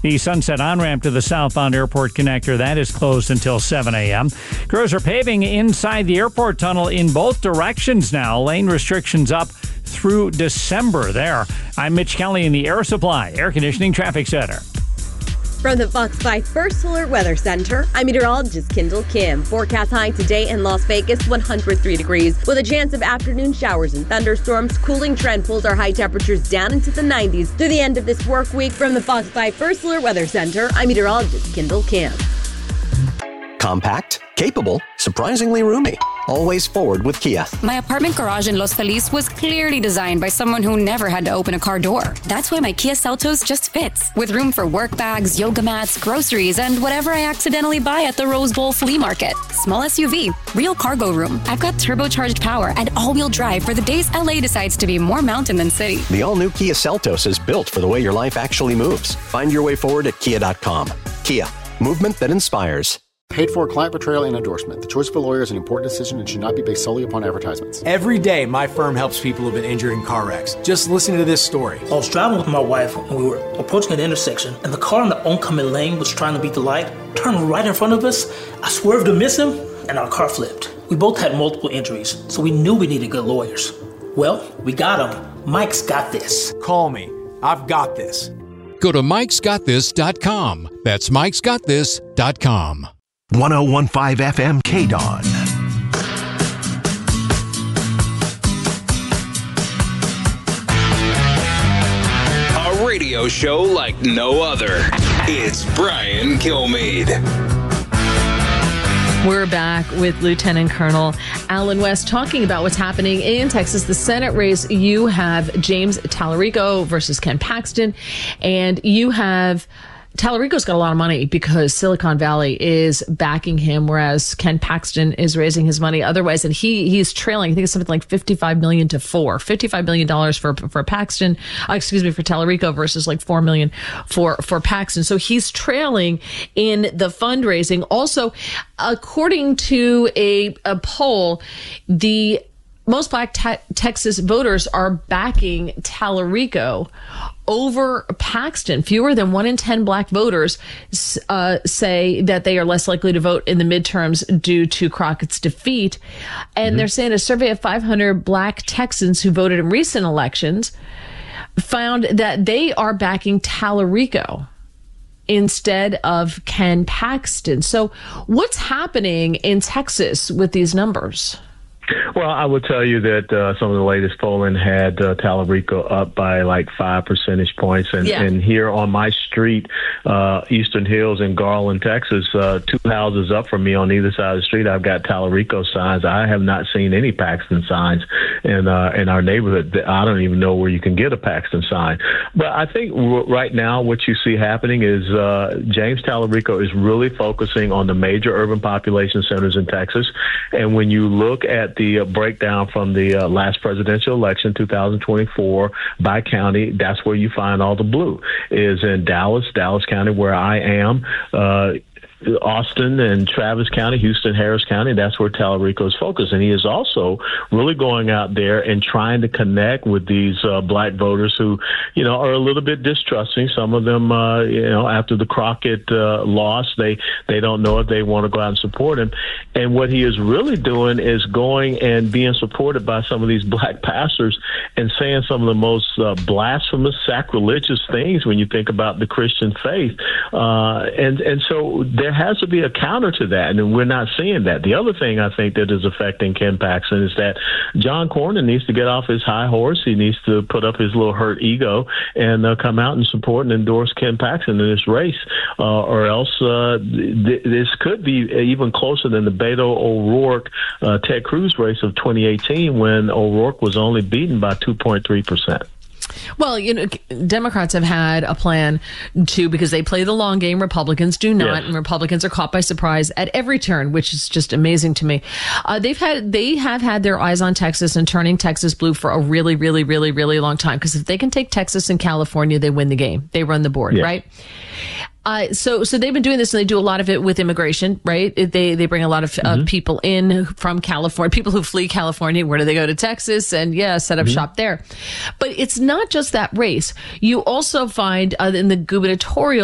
The Sunset on-ramp to the southbound airport connector, that is closed until 7 a.m. Crews are paving inside the airport tunnel in both directions now. Lane restrictions up through December there. I'm Mitch Kelly in the Air Supply Air Conditioning Traffic Center. From the Fox 5 First Solar Weather Center, I'm meteorologist Kendall Kim. Forecast high today in Las Vegas, 103 degrees, with a chance of afternoon showers and thunderstorms. Cooling trend pulls our high temperatures down into the 90s through the end of this work week. From the Fox 5 First Solar Weather Center, I'm meteorologist Kendall Kim. Compact, capable, surprisingly roomy. Always forward with Kia. My apartment garage in Los Feliz was clearly designed by someone who never had to open a car door. That's why my Kia Seltos just fits, with room for work bags, yoga mats, groceries, and whatever I accidentally buy at the Rose Bowl flea market. Small SUV, real cargo room. I've got turbocharged power and all-wheel drive for the days LA decides to be more mountain than city. The all-new Kia Seltos is built for the way your life actually moves. Find your way forward at kia.com. Kia, movement that inspires. Paid for client portrayal and endorsement. The choice of a lawyer is an important decision and should not be based solely upon advertisements. Every day, my firm helps people who've been injured in car wrecks. Just listen to this story. I was driving with my wife and we were approaching an intersection, and the car in the oncoming lane was trying to beat the light, turned right in front of us. I swerved to miss him, and our car flipped. We both had multiple injuries, so we knew we needed good lawyers. Well, we got them. Mike's got this. Call me. I've got this. Go to mikesgotthis.com. That's mikesgotthis.com. 1015 FM KDON. A radio show like no other. It's Brian Kilmeade. We're back with Lieutenant Colonel Allen West talking about what's happening in Texas. The Senate race, you have James Tallarico versus Ken Paxton, and you have Tallarico's got a lot of money because Silicon Valley is backing him, whereas Ken Paxton is raising his money otherwise. And he's trailing, I think it's something like $55 million to $55 million for Paxton, for Tallarico versus like $4 million for Paxton. So he's trailing in the fundraising. Also, according to a poll, the most black Texas voters are backing Tallarico over Paxton. Fewer than 1 in 10 black voters say that they are less likely to vote in the midterms due to Crockett's defeat. And they're saying a survey of 500 black Texans who voted in recent elections found that they are backing Tallarico instead of Ken Paxton. So what's happening in Texas with these numbers? Well, I would tell you that some of the latest polling had Tallarico up by like 5 percentage points. And here on my street, Eastern Hills in Garland, Texas, 2 houses up from me on either side of the street, I've got Tallarico signs. I have not seen any Paxton signs in our neighborhood. I don't even know where you can get a Paxton sign. But I think right now what you see happening is James Tallarico is really focusing on the major urban population centers in Texas. And when you look at the breakdown from the last presidential election, 2024, by county, that's where you find all the blue, is in Dallas County, where I am, Austin and Travis County, Houston, Harris County. That's where Tallarico is focused. And he is also really going out there and trying to connect with these black voters who, are a little bit distrusting. Some of them, after the Crockett loss, they don't know if they want to go out and support him. And what he is really doing is going and being supported by some of these black pastors and saying some of the most blasphemous, sacrilegious things when you think about the Christian faith. And so there has to be a counter to that, and we're not seeing that. The other thing I think that is affecting Ken Paxton is that John Cornyn needs to get off his high horse. He needs to put up his little hurt ego and come out and support and endorse Ken Paxton in this race, or else this could be even closer than the Beto O'Rourke Ted Cruz race of 2018, when O'Rourke was only beaten by 2.3%. Well, Democrats have had a plan because they play the long game. Republicans do not, and Republicans are caught by surprise at every turn, which is just amazing to me. They have had their eyes on Texas and turning Texas blue for a really, really, really, really long time. Because if they can take Texas and California, they win the game. They run the board, right? So they've been doing this, and they do a lot of it with immigration, right? They bring a lot of people in from California, people who flee California. Where do they go? To Texas, and set up shop there. But it's not just that race. You also find in the gubernatorial